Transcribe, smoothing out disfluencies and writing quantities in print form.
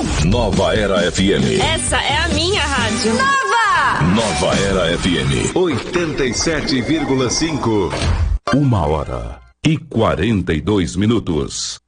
Nova Era FM. Essa é a minha rádio. Nova Era FM 87,5. 1h42.